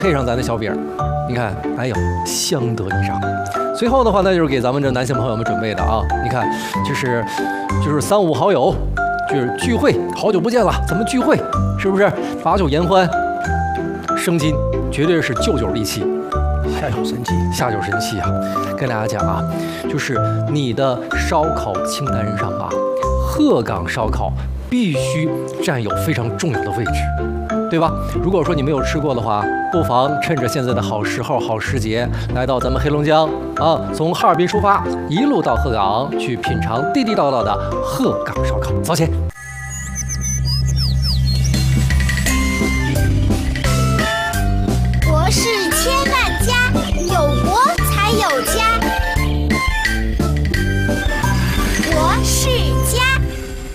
配上咱的小饼，你看，哎呦，相得益彰。随后的话呢，就是给咱们这男性朋友们准备的啊，你看，就是三五好友，就是聚会，好久不见了，咱们聚会，是不是？把酒言欢，生津绝对是救酒利器。 下酒神器， 下酒神器啊！跟大家讲啊，就是你的烧烤清单上啊，鹤岗烧烤必须占有非常重要的位置，对吧？如果说你没有吃过的话，不妨趁着现在的好时候、好时节，来到咱们黑龙江啊，从哈尔滨出发，一路到鹤岗去品尝地地道道的鹤岗烧烤。走起！